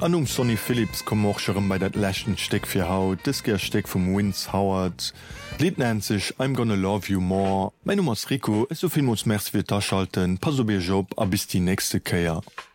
An Sonny Phillips kom ochcherem bei dat lächten Steck fir Haut, Disger Steck vum Vince Howard. Lied nennt sich I'm gonna love you more. Mein Nummer Rico, es soviel muss Merz fir Taschalten, Pass op Job a bis die nächste Käier.